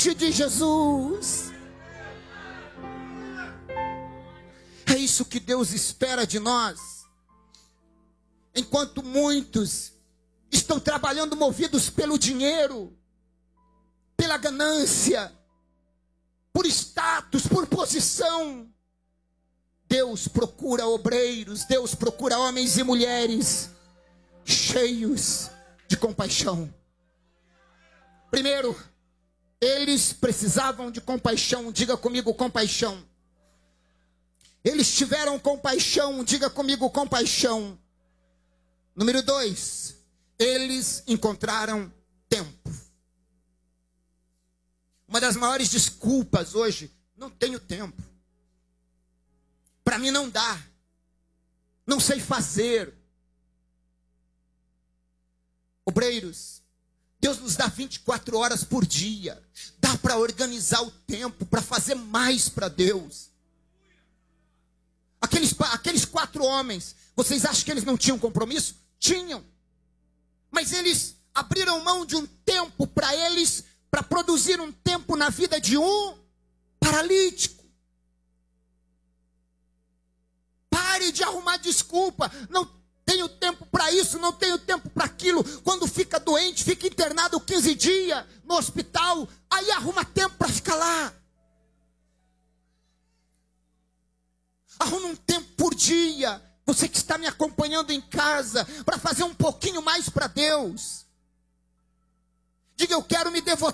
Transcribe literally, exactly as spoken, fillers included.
de Jesus. É isso que Deus espera de nós. Enquanto muitos estão trabalhando movidos pelo dinheiro, pela ganância, por status, por posição, Deus procura obreiros, Deus procura homens e mulheres cheios de compaixão. Primeiro, eles precisavam de compaixão. Diga comigo, compaixão. Eles tiveram compaixão. Diga comigo, compaixão. Número dois, eles encontraram tempo. Uma das maiores desculpas hoje: não tenho tempo. Para mim não dá. Não sei fazer. Obreiros, Deus nos dá vinte e quatro horas por dia. Dá para organizar o tempo, para fazer mais para Deus. Aqueles, aqueles quatro homens, vocês acham que eles não tinham compromisso? Tinham. Mas eles abriram mão de um tempo para eles, para produzir um tempo na vida de um paralítico. Pare de arrumar desculpa. Não tenho tempo para isso, não tenho tempo para aquilo. Quando fica doente, fica internado quinze dias no hospital, aí arruma tempo para ficar lá. Arruma um tempo por dia. Você que está me acompanhando em casa, para fazer um pouquinho mais para Deus. Diga: eu quero me devotar